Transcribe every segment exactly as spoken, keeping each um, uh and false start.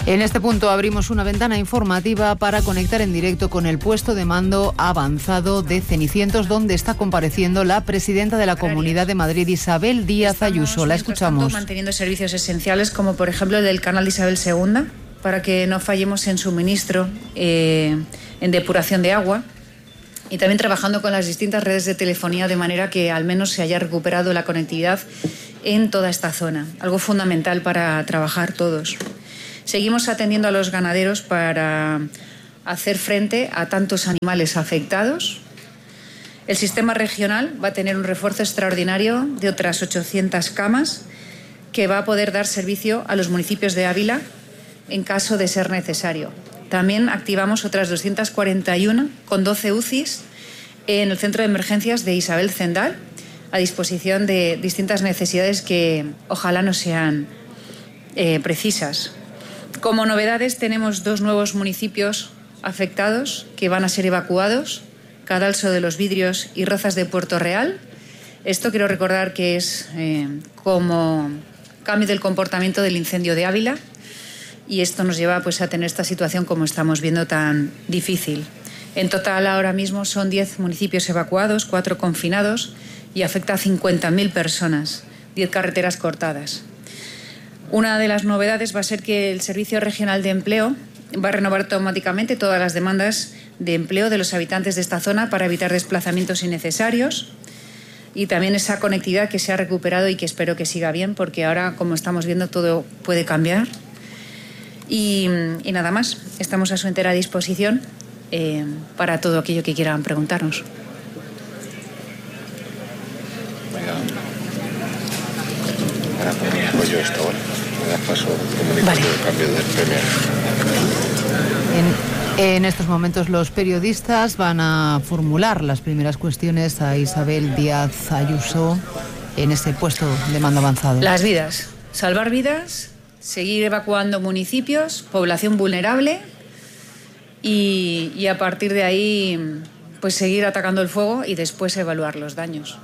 En este punto abrimos una ventana informativa para conectar en directo con el puesto de mando avanzado de Cenicientos, donde está compareciendo la presidenta de la Comunidad de Madrid, Isabel Díaz Ayuso. La escuchamos. Estamos manteniendo servicios esenciales, como por ejemplo el del canal de Isabel segunda, para que no fallemos en suministro, eh, en depuración de agua, y también trabajando con las distintas redes de telefonía de manera que al menos se haya recuperado la conectividad en toda esta zona, algo fundamental para trabajar todos. Seguimos atendiendo a los ganaderos para hacer frente a tantos animales afectados. El sistema regional va a tener un refuerzo extraordinario de otras ochocientas camas que va a poder dar servicio a los municipios de Ávila en caso de ser necesario. También activamos otras doscientas cuarenta y uno con doce U C Is en el centro de emergencias de Isabel Zendal, a disposición de distintas necesidades que ojalá no sean eh, precisas. Como novedades, tenemos dos nuevos municipios afectados que van a ser evacuados: Cadalso de los Vidrios y Rozas de Puerto Real. Esto quiero recordar que es eh, como cambio del comportamiento del incendio de Ávila, y esto nos lleva pues, a tener esta situación, como estamos viendo, tan difícil. En total, ahora mismo son diez municipios evacuados, cuatro confinados, y afecta a cincuenta mil personas, diez carreteras cortadas. Una de las novedades va a ser que el Servicio Regional de Empleo va a renovar automáticamente todas las demandas de empleo de los habitantes de esta zona para evitar desplazamientos innecesarios, y también esa conectividad que se ha recuperado y que espero que siga bien, porque ahora, como estamos viendo, todo puede cambiar. Y, y nada más, estamos a su entera disposición eh, para todo aquello que quieran preguntarnos. Ahora comunico yo esto, ¿vale? Me das paso, comunico Vale. yo el cambio del Premier. En, en estos momentos los periodistas van a formular las primeras cuestiones a Isabel Díaz Ayuso en ese puesto de mando avanzado. Las vidas, salvar vidas, seguir evacuando municipios, población vulnerable, y, y a partir de ahí pues seguir atacando el fuego y después evaluar los daños.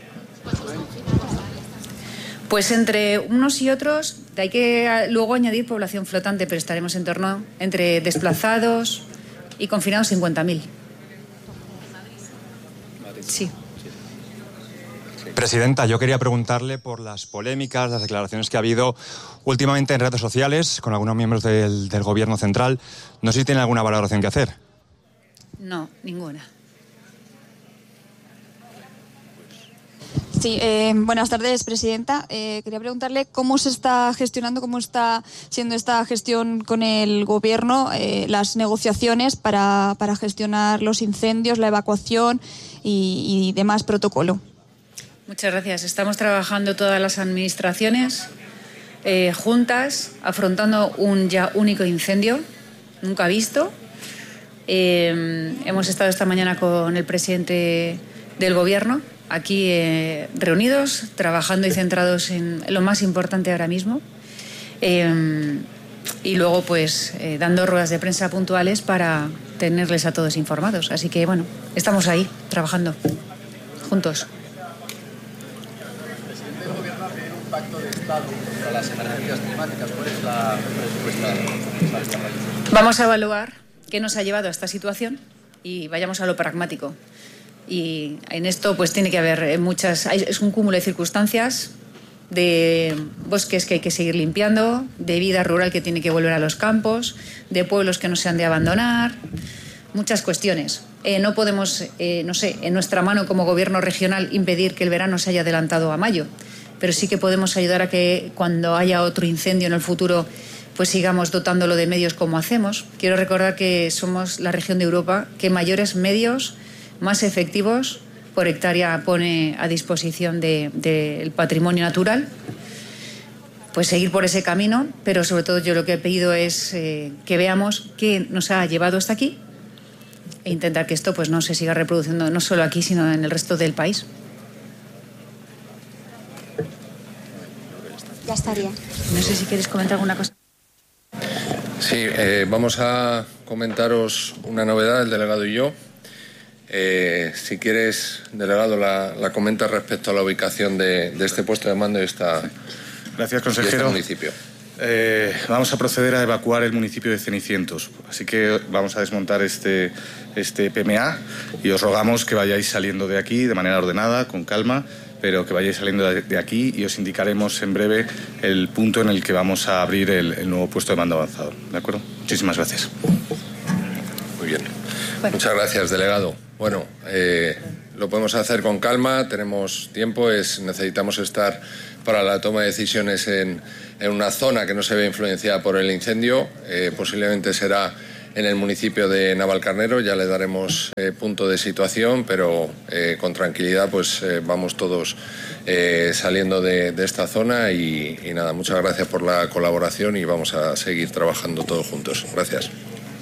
Pues entre unos y otros hay que luego añadir población flotante, pero estaremos en torno entre desplazados y confinados cincuenta mil. Sí. Presidenta, yo quería preguntarle por las polémicas, las declaraciones que ha habido últimamente en redes sociales con algunos miembros del, del Gobierno central. No sé si tiene alguna valoración que hacer. No, ninguna. Sí, eh, buenas tardes, presidenta. Eh, quería preguntarle cómo se está gestionando, cómo está siendo esta gestión con el Gobierno, eh, las negociaciones para, para gestionar los incendios, la evacuación y, y demás protocolo. Muchas gracias. Estamos trabajando todas las administraciones eh, juntas, afrontando un ya único incendio, nunca visto. Eh, hemos estado esta mañana con el presidente del Gobierno, aquí eh, reunidos, trabajando y centrados en lo más importante ahora mismo. Eh, y luego, pues, eh, dando ruedas de prensa puntuales para tenerles a todos informados. Así que, bueno, estamos ahí, trabajando, juntos. El Gobierno va a pedir un pacto de Estado contra las emergencias climáticas. ¿Cuál es la respuesta? Vamos a evaluar qué nos ha llevado a esta situación y vayamos a lo pragmático. Y en esto pues tiene que haber muchas... Es un cúmulo de circunstancias, de bosques que hay que seguir limpiando, de vida rural que tiene que volver a los campos, de pueblos que no se han de abandonar, muchas cuestiones. Eh, no podemos, eh, no sé, en nuestra mano como Gobierno regional impedir que el verano se haya adelantado a mayo, pero sí que podemos ayudar a que cuando haya otro incendio en el futuro pues sigamos dotándolo de medios como hacemos. Quiero recordar que somos la región de Europa que mayores medios más efectivos por hectárea pone a disposición del de, de patrimonio natural. Pues seguir por ese camino, pero sobre todo yo lo que he pedido es eh, que veamos qué nos ha llevado hasta aquí e intentar que esto pues no se siga reproduciendo no solo aquí, sino en el resto del país. Ya estaría. No sé si quieres comentar alguna cosa. Sí, eh, vamos a comentaros una novedad, el delegado y yo. Eh, si quieres, delegado, la, la comenta respecto a la ubicación de, de este puesto de mando y esta, Gracias, de este consejero. municipio. Eh, vamos a proceder a evacuar el municipio de Cenicientos, así que vamos a desmontar este, este P M A y os rogamos que vayáis saliendo de aquí de manera ordenada, con calma, pero que vayáis saliendo de, de aquí y os indicaremos en breve el punto en el que vamos a abrir el, el nuevo puesto de mando avanzado. ¿De acuerdo? Muchísimas gracias. Muy bien. Bueno. Muchas gracias, delegado. Bueno, eh, lo podemos hacer con calma, tenemos tiempo, es, necesitamos estar para la toma de decisiones en, en una zona que no se ve influenciada por el incendio. Eh, posiblemente será en el municipio de Navalcarnero, ya le daremos eh, punto de situación, pero eh, con tranquilidad pues eh, vamos todos eh, saliendo de, de esta zona y, y nada, muchas gracias por la colaboración y vamos a seguir trabajando todos juntos. Gracias.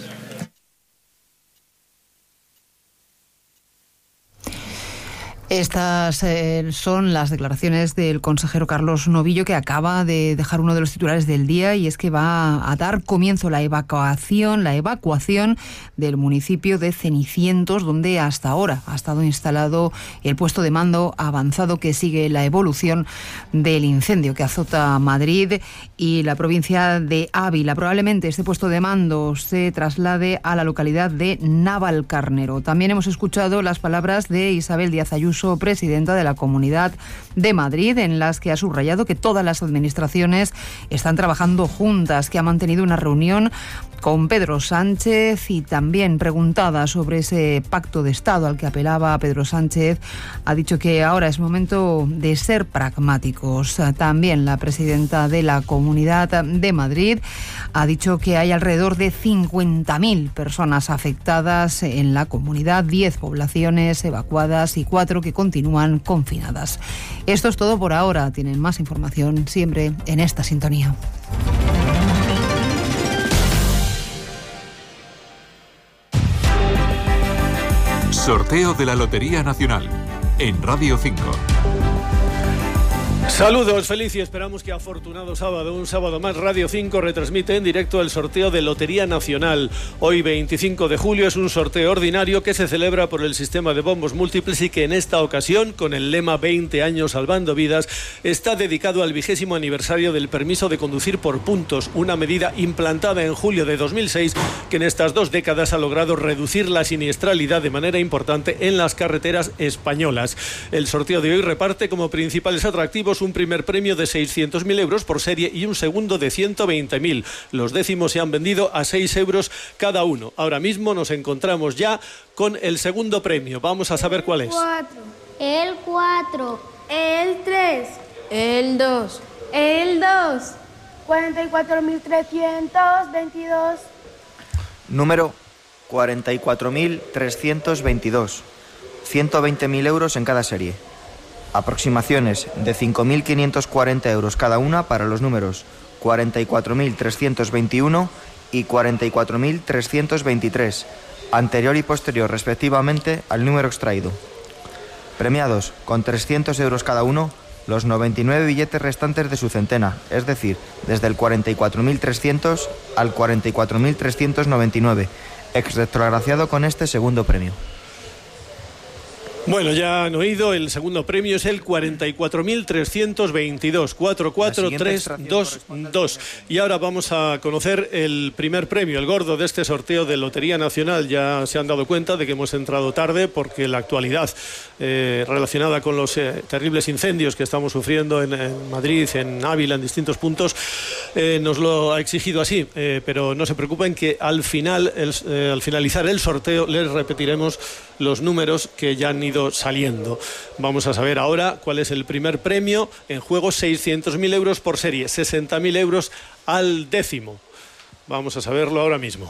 Estas eh, son las declaraciones del consejero Carlos Novillo, que acaba de dejar uno de los titulares del día, y es que va a dar comienzo la evacuación, la evacuación del municipio de Cenicientos, donde hasta ahora ha estado instalado el puesto de mando avanzado que sigue la evolución del incendio que azota Madrid y la provincia de Ávila. Probablemente este puesto de mando se traslade a la localidad de Navalcarnero. También hemos escuchado las palabras de Isabel Díaz Ayuso, presidenta de la Comunidad de Madrid, en las que ha subrayado que todas las administraciones están trabajando juntas, que ha mantenido una reunión con Pedro Sánchez y también preguntada sobre ese pacto de Estado al que apelaba Pedro Sánchez, ha dicho que ahora es momento de ser pragmáticos. También la presidenta de la Comunidad de Madrid ha dicho que hay alrededor de cincuenta mil personas afectadas en la comunidad, diez poblaciones evacuadas y cuatro que continúan confinadas. Esto es todo por ahora. Tienen más información siempre en esta sintonía. Sorteo de la Lotería Nacional en Radio cinco. Saludos, feliz y esperamos que afortunado sábado, un sábado más. Radio cinco retransmite en directo el sorteo de Lotería Nacional. Hoy, veinticinco de julio, es un sorteo ordinario que se celebra por el sistema de bombos múltiples y que en esta ocasión, con el lema veinte años salvando vidas, está dedicado al vigésimo aniversario del permiso de conducir por puntos, una medida implantada en julio de dos mil seis que en estas dos décadas ha logrado reducir la siniestralidad de manera importante en las carreteras españolas. El sorteo de hoy reparte como principales atractivos un primer premio de seiscientos mil euros por serie y un segundo de ciento veinte mil. Los décimos se han vendido a seis euros cada uno. Ahora mismo nos encontramos ya con el segundo premio. Vamos a saber cuál es. El cuatro. El tres. El dos. El dos. cuarenta y cuatro mil trescientos veintidós. Número cuarenta y cuatro mil trescientos veintidós. ciento veinte mil euros en cada serie. Aproximaciones de cinco mil quinientos cuarenta euros cada una para los números cuarenta y cuatro mil trescientos veintiuno y cuarenta y cuatro mil trescientos veintitrés, anterior y posterior respectivamente al número extraído. Premiados con trescientos euros cada uno los noventa y nueve billetes restantes de su centena, es decir, desde el cuarenta y cuatro mil trescientos al cuarenta y cuatro mil trescientos noventa y nueve, ex retroagraciado con este segundo premio. Bueno, ya han oído, el segundo premio es el cuarenta y cuatro mil trescientos veintidós, cuatro cuatro tres dos dos. Y ahora vamos a conocer el primer premio, el gordo de este sorteo de Lotería Nacional. Ya se han dado cuenta de que hemos entrado tarde porque la actualidad eh, relacionada con los eh, terribles incendios que estamos sufriendo en, en Madrid, en Ávila, en distintos puntos, eh, nos lo ha exigido así. Eh, pero no se preocupen que al final, el, eh, al finalizar el sorteo, les repetiremos los números que ya han ido saliendo. Vamos a saber ahora cuál es el primer premio. En juego seiscientos mil euros por serie, sesenta mil euros al décimo. Vamos a saberlo ahora mismo.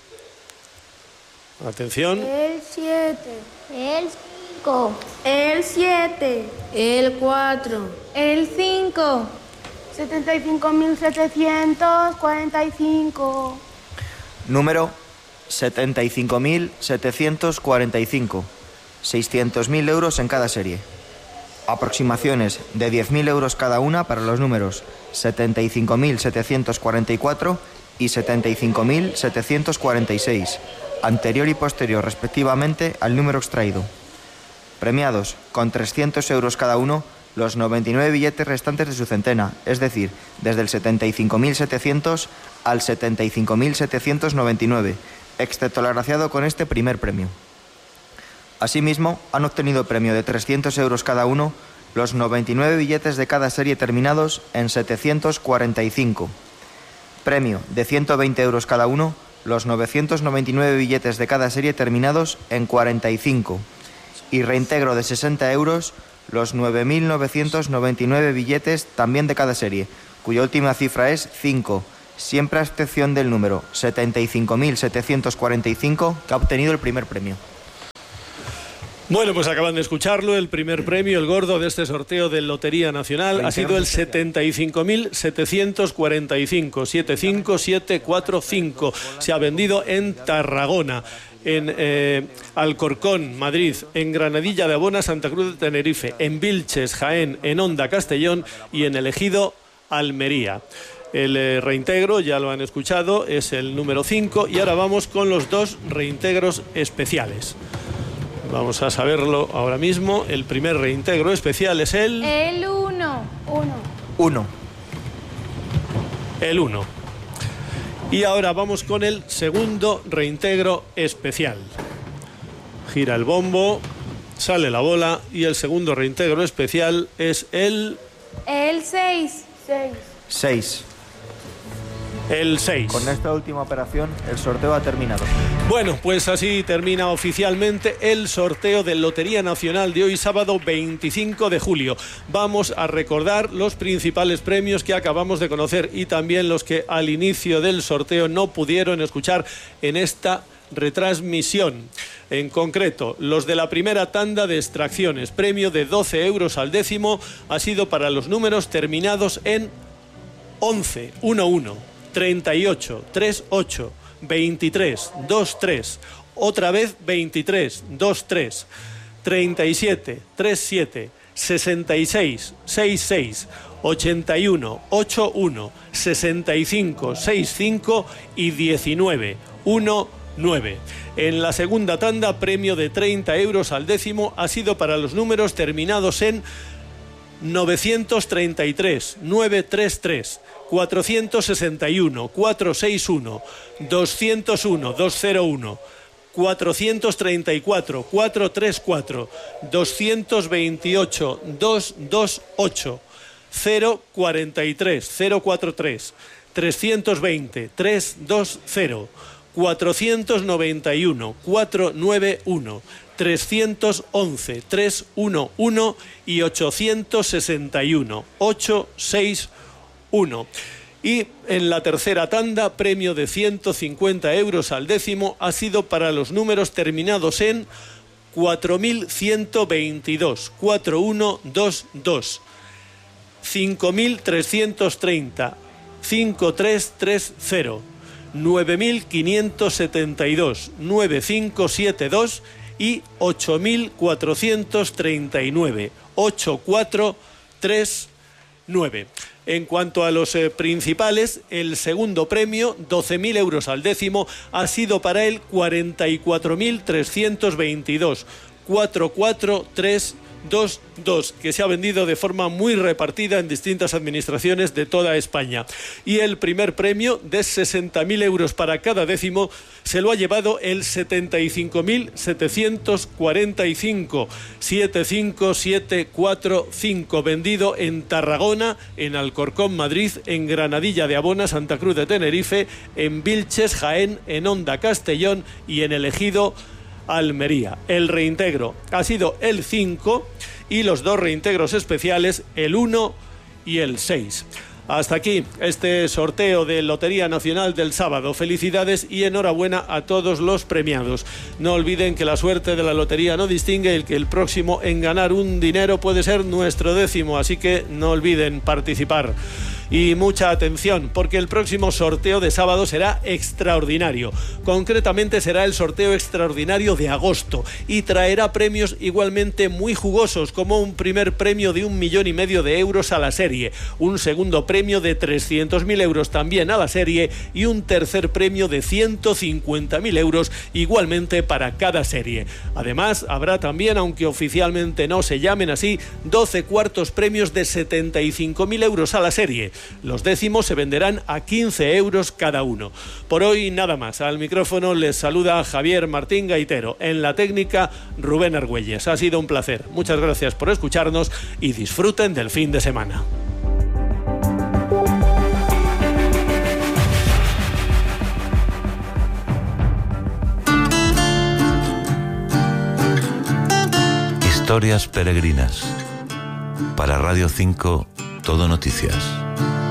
Atención. El siete. El cinco. El siete. El cuatro. El cinco. setenta y cinco mil setecientos cuarenta y cinco. Número setenta y cinco mil setecientos cuarenta y cinco. seiscientos mil euros en cada serie. Aproximaciones de diez mil euros cada una para los números setenta y cinco mil setecientos cuarenta y cuatro y setenta y cinco mil setecientos cuarenta y seis, anterior y posterior respectivamente al número extraído. Premiados con trescientos euros cada uno los noventa y nueve billetes restantes de su centena, es decir, desde el setenta y cinco mil setecientos al setenta y cinco mil setecientos noventa y nueve, excepto el agraciado con este primer premio. Asimismo, han obtenido premio de trescientos euros cada uno los noventa y nueve billetes de cada serie terminados en setecientos cuarenta y cinco. Premio de ciento veinte euros cada uno los novecientos noventa y nueve billetes de cada serie terminados en cuarenta y cinco. Y reintegro de sesenta euros los nueve mil novecientos noventa y nueve billetes también de cada serie, cuya última cifra es cinco, siempre a excepción del número setenta y cinco mil setecientos cuarenta y cinco, que ha obtenido el primer premio. Bueno, pues acaban de escucharlo, el primer premio, el gordo de este sorteo de Lotería Nacional ha sido el setenta y cinco mil setecientos cuarenta y cinco, setenta y cinco mil setecientos cuarenta y cinco. Se ha vendido en Tarragona, en eh, Alcorcón, Madrid, en Granadilla de Abona, Santa Cruz de Tenerife, en Vilches, Jaén, en Onda, Castellón y en el Ejido, Almería. El eh, reintegro, ya lo han escuchado, es el número cinco y ahora vamos con los dos reintegros especiales. Vamos a saberlo ahora mismo. El primer reintegro especial es el... El uno. Uno. Uno. El uno. Y ahora vamos con el segundo reintegro especial. Gira el bombo, sale la bola y el segundo reintegro especial es el... El seis. Seis. Seis. El seis. Con esta última operación, el sorteo ha terminado. Bueno, pues así termina oficialmente el sorteo de Lotería Nacional de hoy, sábado veinticinco de julio. Vamos a recordar los principales premios que acabamos de conocer y también los que al inicio del sorteo no pudieron escuchar en esta retransmisión. En concreto, los de la primera tanda de extracciones, premio de doce euros al décimo, ha sido para los números terminados en once, uno uno. treinta y ocho, treinta y ocho, veintitrés, veintitrés, otra vez veintitrés, veintitrés, treinta y siete, treinta y siete, sesenta y seis, sesenta y seis, ochenta y uno, ochenta y uno, sesenta y cinco, sesenta y cinco y diecinueve, diecinueve. En la segunda tanda, premio de treinta euros al décimo ha sido para los números terminados en novecientos treinta y tres, novecientos treinta y tres, cuatrocientos sesenta y uno, cuatrocientos sesenta y uno, doscientos uno, doscientos uno, cuatrocientos treinta y cuatro, cuatrocientos treinta y cuatro, doscientos veintiocho, doscientos veintiocho, cero cuarenta y tres, cero cuarenta y tres, trescientos veinte, trescientos veinte, cuatrocientos noventa y uno, cuatrocientos noventa y uno, trescientos once, trescientos once y ochocientos sesenta y uno, ochocientos sesenta y uno. Y en la tercera tanda, premio de ciento cincuenta euros al décimo ha sido para los números terminados en cuatro mil ciento veintidós, cuatro mil ciento veintidós, cinco mil trescientos treinta, cinco mil trescientos treinta, nueve mil quinientos setenta y dos, nueve mil quinientos setenta y dos y ocho mil cuatrocientos treinta y nueve, ocho mil cuatrocientos treinta y nueve. En cuanto a los eh, principales, el segundo premio, doce mil euros al décimo, ha sido para el cuarenta y cuatro mil trescientos veintidós, cuarenta y cuatro mil trescientos veintidós, que se ha vendido de forma muy repartida en distintas administraciones de toda España. Y el primer premio, de sesenta mil euros para cada décimo, se lo ha llevado el setenta y cinco mil setecientos cuarenta y cinco, setenta y cinco mil setecientos cuarenta y cinco, vendido en Tarragona, en Alcorcón, Madrid, en Granadilla de Abona, Santa Cruz de Tenerife, en Vilches, Jaén, en Onda, Castellón y en el Ejido, Almería. El reintegro ha sido el cinco y los dos reintegros especiales, el uno y el seis. Hasta aquí este sorteo de Lotería Nacional del sábado. Felicidades y enhorabuena a todos los premiados. No olviden que la suerte de la lotería no distingue y que el próximo en ganar un dinero puede ser nuestro décimo, así que no olviden participar. Y mucha atención, porque el próximo sorteo de sábado será extraordinario. Concretamente será el sorteo extraordinario de agosto y traerá premios igualmente muy jugosos, como un primer premio de un millón y medio de euros a la serie, un segundo premio de trescientos mil euros también a la serie y un tercer premio de ciento cincuenta mil euros igualmente para cada serie. Además, habrá también, aunque oficialmente no se llamen así, doce cuartos premios de setenta y cinco mil euros a la serie. Los décimos se venderán a quince euros cada uno. Por hoy nada más. Al micrófono les saluda Javier Martín Gaitero. En la técnica, Rubén Argüelles. Ha sido un placer. Muchas gracias por escucharnos y disfruten del fin de semana. Historias peregrinas. Para Radio cinco, Todo Noticias.